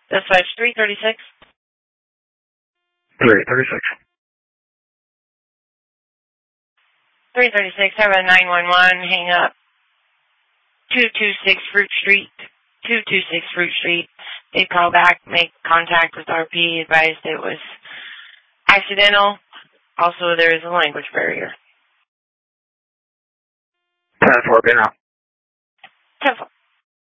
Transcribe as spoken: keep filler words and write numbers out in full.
Dispatch three thirty-six. three thirty-six. three thirty-six, have a nine one one, hang up. two two six Fruit Street. two two six Fruit Street. They call back, make contact with R P, advised it was accidental. Also, there is a language barrier. ten four, be now. ten four.